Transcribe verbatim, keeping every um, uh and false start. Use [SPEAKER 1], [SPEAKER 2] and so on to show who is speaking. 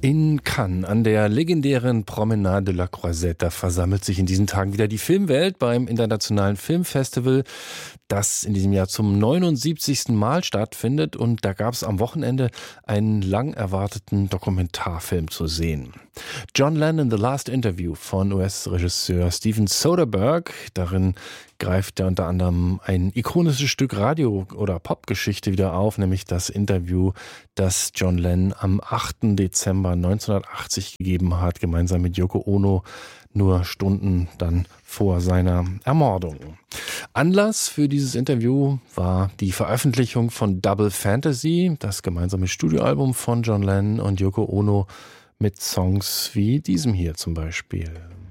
[SPEAKER 1] In Cannes, an der legendären Promenade de la Croisette, da versammelt sich in diesen Tagen wieder die Filmwelt beim Internationalen Filmfestival, das in diesem Jahr zum neunundsiebzigsten Mal stattfindet. Und da gab es am Wochenende einen lang erwarteten Dokumentarfilm zu sehen. John Lennon, The Last Interview von U S-Regisseur Steven Soderbergh. Darin greift er unter anderem ein ikonisches Stück Radio- oder Popgeschichte wieder auf, nämlich das Interview, das John Lennon am achten Dezember neunzehnhundertachtzig gegeben hat, gemeinsam mit Yoko Ono, nur Stunden dann vor seiner Ermordung. Anlass für dieses Interview war die Veröffentlichung von Double Fantasy, das gemeinsame Studioalbum von John Lennon und Yoko Ono mit Songs wie diesem hier zum Beispiel.